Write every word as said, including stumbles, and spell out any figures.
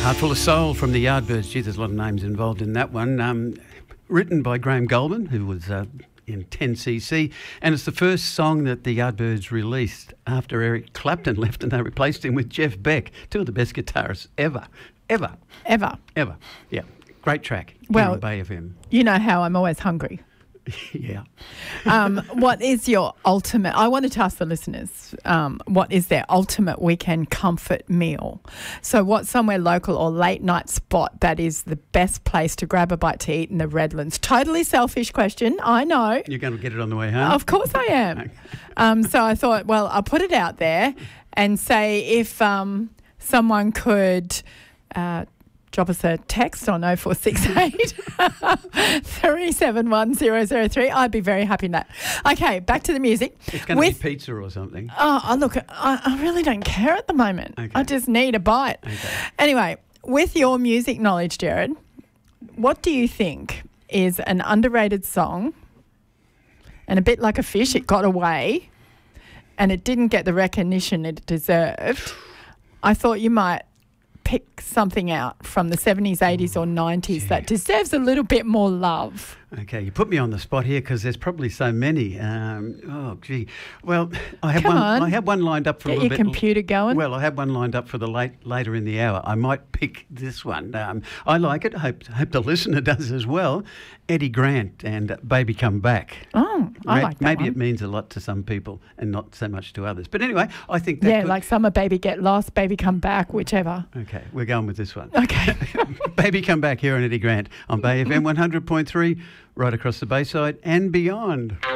Heart Full of Soul from the Yardbirds. Gee, there's a lot of names involved in that one. Um, written by Graham Goldman, who was uh, in ten C C, and it's the first song that the Yardbirds released after Eric Clapton left, and they replaced him with Jeff Beck, two of the best guitarists ever, ever, Ever. ever. Yeah, great track. Well, here on Bay F M. You know how I'm always hungry. Yeah. Um, what is your ultimate, I wanted to ask the listeners, um, what is their ultimate weekend comfort meal? So what's somewhere local or late night spot that is the best place to grab a bite to eat in the Redlands? Totally selfish question, I know. You're going to get it on the way home? Of course I am. um, so I thought, well, I'll put it out there and say if um, someone could uh, drop us a text on oh four six eight, three seven one, zero zero three. I'd be very happy in that. Okay, back to the music. It's going to With, be pizza or something. Oh, oh, look, I, I really don't care at the moment. Okay. I just need a bite. Okay. Anyway, with your music knowledge, Jared, what do you think is an underrated song, and a bit like a fish, it got away and it didn't get the recognition it deserved? I thought you might pick something out from the seventies, eighties or nineties gee. that deserves a little bit more love. Okay, you put me on the spot here because there's probably so many. Um, oh, gee. Well, I have Come one. on. I have one lined up for Get a little your bit. computer going. Well, I have one lined up for the late later in the hour. I might pick this one. Um, I like it. Hope hope the listener does as well. Eddie Grant and uh, Baby Come Back. Oh, I Ma- like that Maybe one. it means a lot to some people and not so much to others. But anyway, I think that Yeah, could- like Summer Baby Get Lost, Baby Come Back, whichever. Okay, we're going with this one. Okay. Baby Come Back here on Eddie Grant on Bay F M one hundred point three, right across the Bayside and beyond.